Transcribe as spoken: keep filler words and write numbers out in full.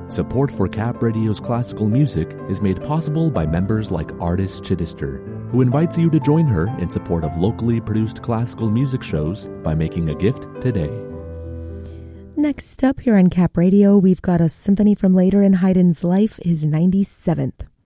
Support for Cap Radio's classical music is made possible by members like Artis Chittister, who invites you to join her in support of locally produced classical music shows by making a gift today. Next up here on Cap Radio, we've got a symphony from later in Haydn's life, his ninety-seventh.